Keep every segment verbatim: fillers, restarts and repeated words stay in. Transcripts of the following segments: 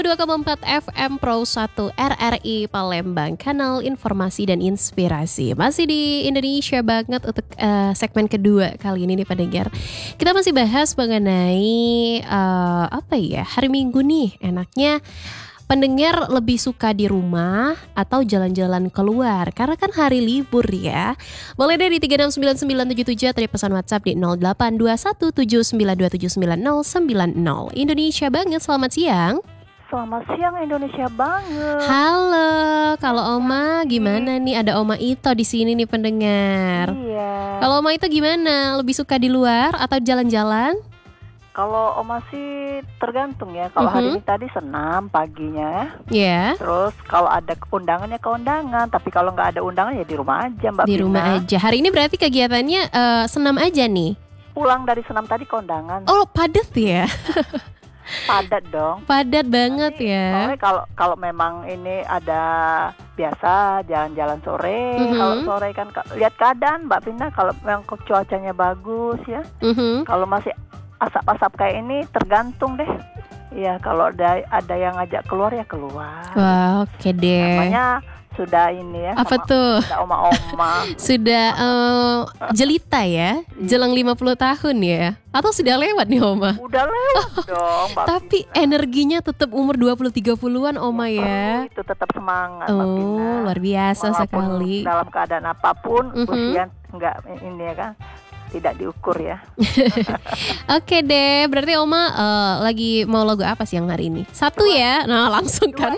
dua koma empat F M Pro satu R R I Palembang, kanal informasi dan inspirasi. Masih di Indonesia banget untuk uh, segmen kedua kali ini nih pendengar. Kita masih bahas mengenai uh, apa ya, hari Minggu nih enaknya pendengar lebih suka di rumah atau jalan-jalan keluar? Karena kan hari libur ya. Boleh deh di tiga enam sembilan sembilan tujuh tujuh atau di pesan WhatsApp di nol delapan dua satu tujuh sembilan dua tujuh sembilan nol sembilan nol. Indonesia banget, selamat siang. Selamat siang Indonesia banget. Halo, kalau Oma gimana nih? Ada Oma Ito di sini nih pendengar. Iya. Kalau Oma Ito gimana? Lebih suka di luar atau jalan-jalan? Kalau Oma sih tergantung ya. Kalau Mm-hmm. hari ini tadi senam paginya. Ya. Yeah. Terus kalau ada undangan ya ke undangan. Tapi kalau nggak ada undangan ya di rumah aja Mbak Di Pina. rumah aja. Hari ini berarti kegiatannya uh, senam aja nih? Pulang dari senam tadi ke undangan. Oh, padat ya? Padat dong. Padat banget Nanti, ya. Soalnya kalau kalau memang ini ada biasa jalan-jalan sore. Mm-hmm. Kalau sore kan lihat keadaan Mbak Pina. Kalau memang cuacanya bagus ya. Mm-hmm. Kalau masih asap-asap kayak ini tergantung deh. Iya, kalau ada ada yang ngajak keluar ya keluar. Wah, oke okay deh. Namanya sudah ini ya. Apa sama, tuh? Sudah oma-oma. Sudah uh, jelita ya? Jelang lima puluh tahun ya? Atau sudah lewat nih Oma? Udah lewat dong, Mbak Tapi Pina. energinya tetap umur dua puluh tiga puluhan Oma ya. Itu tetap semangat Mbak Pina. Oh, luar biasa Walaupun sekali. dalam keadaan apapun, Mm-hmm. usia enggak ini ya kan. Tidak diukur ya. Oke deh, berarti Oma uh, lagi mau lagu apa siang hari ini? Satu Dua. ya? Nah langsung kan.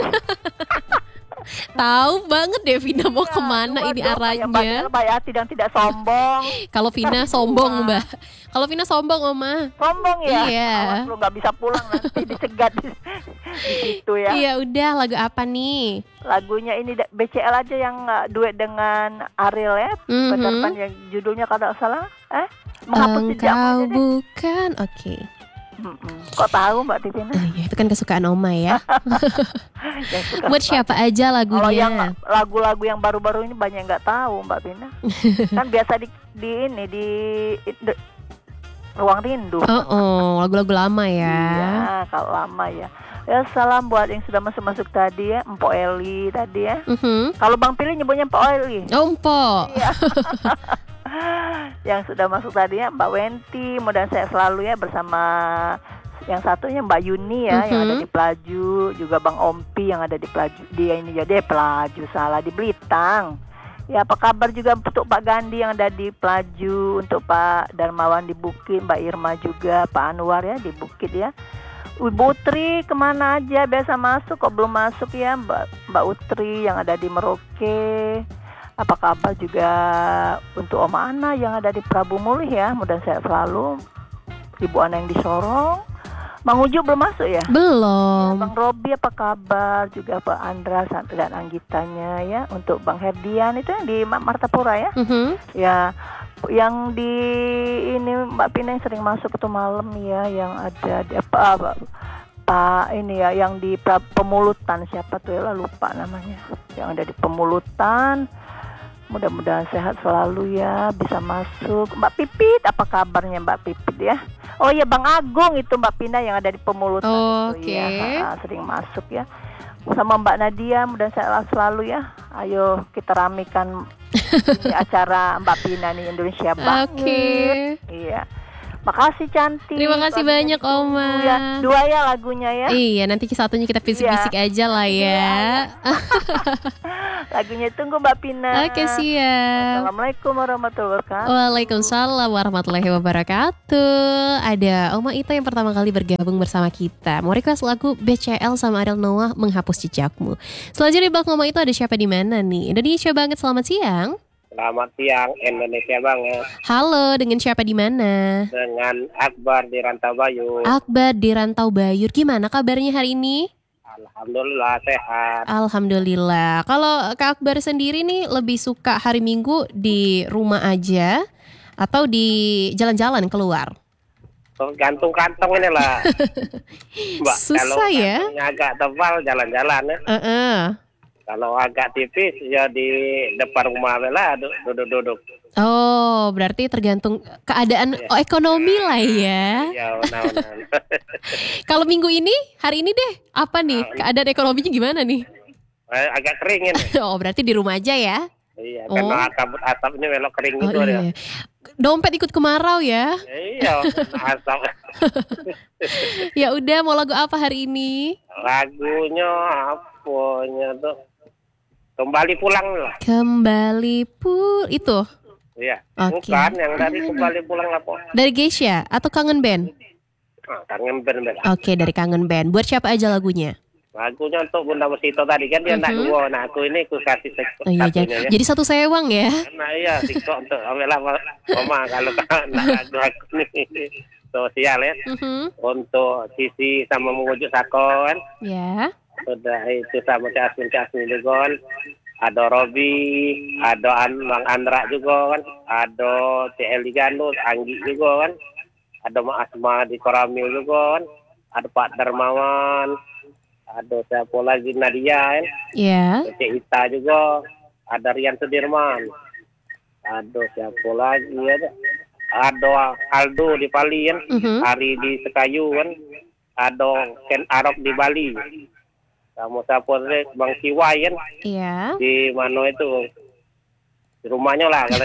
Tahu banget deh Vina mau Ya, kemana dua ini dong, arahnya. Yang baik hati dan tidak sombong. Kalau Vina sombong Mbak. Kalau Vina sombong Oma. Sombong ya? Iya. Awas lu gak bisa pulang nanti dicegat di, di situ ya. Iya udah, lagu apa nih? Lagunya ini B C L aja yang uh, duet dengan Ariel ya. Mm-hmm. Penerban yang judulnya kalau salah eh menghapus jejakmu Engkau aja deh. bukan. Oke. Mm-mm. Kok tahu Mbak Tivina? Oh, iya, itu kan kesukaan Oma ya. Yang suka Buat siapa aja Kalau yang lagunya? lagu-lagu yang baru-baru ini banyak yang nggak tahu Mbak Tina. Kan biasa di di ini di, di Ruang Rindu. Oh, oh, lagu-lagu lama ya. Iya, kalau lama ya. Ya salam buat yang sudah masuk-masuk tadi ya, Mpok Eli tadi ya. Mhm. Kalau Bang Pilih nyebutnya Mpok Eli. Oh, Mpok. Iya. Yang sudah masuk tadi ya Mbak Wenti, mudah sehat selalu ya bersama yang satunya Mbak Yuni ya, Mhm. yang ada di Pelaju, juga Bang Ompi yang ada di Pelaju. Dia ini jadi Pelaju salah di Belitang. Ya apa kabar juga untuk Pak Gandhi yang ada di Pelaju, untuk Pak Darmawan di Bukit, Mbak Irma juga, Pak Anwar ya di Bukit ya. Ibu Utri kemana aja biasa masuk kok belum masuk ya Mbak Mbak Utri yang ada di Merauke. Apa kabar juga untuk Oma Ana yang ada di Prabu Mulih ya, mudah sehat selalu. Ibu Ana yang di Sorong. Bang Uju belum masuk ya? Belum. Bang Robi apa kabar? Juga Pak Andra dan Anggitanya ya. Untuk Bang Herdian itu yang di Martapura ya. Mhm. Ya, yang di ini Mbak Pina yang sering masuk itu malam ya, yang ada di apa, apa Pak ini ya, yang di pra, Pemulutan siapa tuh ya, lupa namanya. Yang ada di Pemulutan. Mudah-mudahan sehat selalu ya, bisa masuk. Mbak Pipit, apa kabarnya Mbak Pipit ya? Oh iya Bang Agung itu Mbak Pina yang ada di Pemulutan Oh, itu oke. ya, ha, sering masuk ya. Sama Mbak Nadia, mudah sehat selalu ya. Ayo kita ramekan ini acara Mbak Pina nih, Indonesia banget. Oke. Iya. Makasih cantik. Terima kasih Lagunya banyak ditunggu Oma. ya. Dua ya lagunya ya. Iya, nanti satunya kita bisik-bisik aja lah ya. Lagunya tunggu Mbak Pina. Oke, siap. Assalamualaikum warahmatullahi wabarakatuh. Waalaikumsalam warahmatullahi wabarakatuh. Ada Oma Ito yang pertama kali bergabung bersama kita. Mau request lagu B C L sama Ariel Noah, Menghapus Jejakmu. Selanjutnya di belakang Oma Ito ada siapa di mana nih? Indonesia banget, selamat siang. Selamat siang Indonesia banget. Halo, dengan siapa di mana? Dengan Akbar di Rantau Bayu. Akbar di Rantau Bayur. Gimana kabarnya hari ini? Alhamdulillah sehat. Alhamdulillah. Kalau Kak Akbar sendiri nih lebih suka hari Minggu di rumah aja atau di jalan-jalan keluar? Gantung kantong ini lah. Mbak, Susah kalau ya? kantongnya agak tebal jalan-jalan ya. Uh-uh. Kalau agak tipis ya di depan rumah lah duduk-duduk. Oh, berarti tergantung keadaan Ya. oh, ekonomi lah ya. Ya, benar-benar. Kalau minggu ini, hari ini deh, apa nih keadaan ekonominya gimana nih? Eh, agak kering ini. Oh, berarti di rumah aja ya? Iya, Oh. karena kabut asapnya melok kering Oh gitu iya. ya. Dompet ikut kemarau ya? Iya, kena asap. Ya udah, mau lagu apa hari ini? Lagunya apanya tuh? Kembali pulang lah. Kembali pul itu Iya. Oke. Bukan yang dari kembali pulang apa? dari Geisha atau Kangen Band? Ah, kangen band-band. Oke, dari Kangen Band. Buat siapa aja lagunya? Lagunya untuk Bunda Mesito tadi kan dia nak Mhm. dua. Nah aku ini aku kasih sek- Oh iya, satunya jadi, ya. jadi satu sewang ya. Nah iya TikTok untuk ambil lama mama kalau nak lagu aku ini sosial ya. Mhm. Untuk sisi sama mengujuk sakon. Ya. Sudah itu sama Casmin Casmin juga kan. Ada Robi, ada An Bang Andra juga kan. Ada C L di Gandul, Anggi juga kan. Ada Mak Asma di Koramil juga kan. Ada Pak Darmawan. Ada siapa lagi Nadia kan. Ya. Cek Ita juga. Ada Rian Sudirman. Ada siapa lagi ada. Ada Aldo di Bali kan. Mhm. Ari di Sekayu kan. Ada Ken Arok di Bali. Sama siapa lagi Bang Siwai kan. Iya. Di mana itu. Di rumahnya lah kalau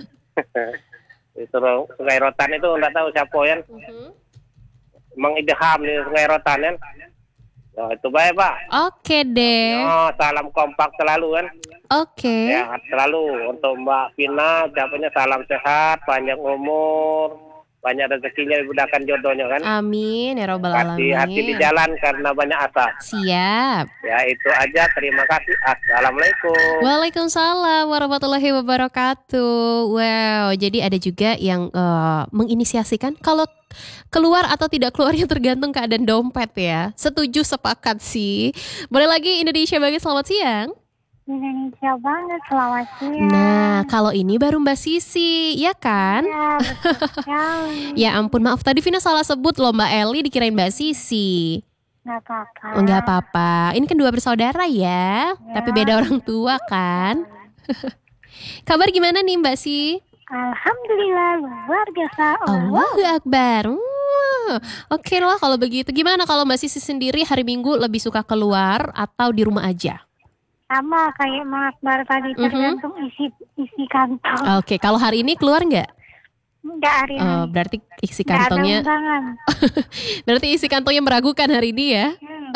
di Sungai Rotan itu enggak tahu siapa kan. Mhm. Mang Idham di Sungai Rotan kan. Oh, itu baik Pak. Oke deh. Oh, salam kompak selalu kan. Oke. Ya, selalu untuk Mbak Pina, ucapnya salam sehat, panjang umur, banyak rezekinya, dimudahkan jodohnya kan. Amin ya robbal Kasih hati di alamin. jalan karena banyak asa. Siap. Ya, itu aja. Terima kasih. Assalamualaikum. Waalaikumsalam warahmatullahi wabarakatuh. Wow, jadi ada juga yang eh, menginisiasikan kalau keluar atau tidak keluarnya tergantung keadaan dompet ya. Setuju, sepakat sih. Boleh lagi Indonesia Banget, selamat siang. Indonesia banget, selamat siang. Nah, kalau ini baru Mbak Sisi, ya kan? Ya, betul sekali. Ya ampun, maaf tadi Vina salah sebut loh Mbak Eli, dikirain Mbak Sisi. Nggak apa-apa. Oh, nggak apa-apa. Ini kan dua bersaudara ya, tapi beda orang tua kan. Kabar gimana nih Mbak Si? Alhamdulillah, luar biasa. Oh, Allahu Akbar. Wah, oke lah kalau begitu. Gimana kalau Mbak Sisi sendiri hari Minggu lebih suka keluar atau di rumah aja? sama kayak Mang Akbar tadi, Mhm. tergantung isi isi kantong. Oke, kalau hari ini keluar nggak? Nggak hari Oh, ini. berarti isi Nggak ada kantongnya, undangan. berarti isi kantongnya meragukan hari ini ya. Hmm.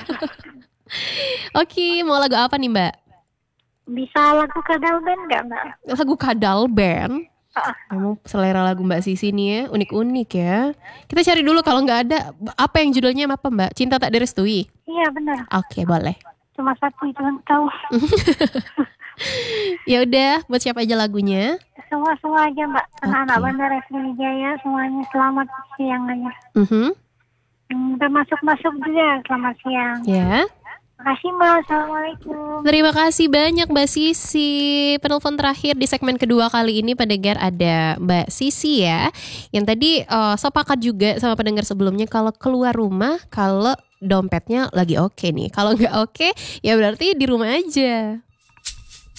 Oke, mau lagu apa nih Mbak? Bisa lagu kadal band nggak Mbak? Lagu Kadal Band. Ah. Emang selera lagu Mbak Sisi nih ya, unik-unik ya. Kita cari dulu kalau nggak ada, apa yang judulnya apa Mbak? Cinta Tak Direstui? Iya benar. Oke, boleh. Cuma satu itu yang tahu. Ya udah, buat siapa aja lagunya? Semua semua aja Mbak. Anak-anak Oke. Bandar Sriwijaya semuanya selamat siang aja. Mhm. Hmm, termasuk masuk juga selamat siang. Ya. Makasih Mbak. Assalamualaikum. Terima kasih banyak Mbak Sisi. Penelpon terakhir di segmen kedua kali ini pendengar ada Mbak Sisi ya. Yang tadi eh, sepakat juga sama pendengar sebelumnya kalau keluar rumah kalau dompetnya lagi oke nih. Kalau nggak oke ya berarti di rumah aja.